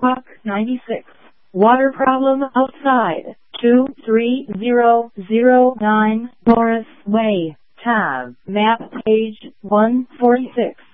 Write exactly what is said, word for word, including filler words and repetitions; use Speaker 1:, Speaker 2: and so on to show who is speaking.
Speaker 1: Clock ninety-six. Water problem outside. two three zero zero nine Morris Way. Tab. Map page one forty-six.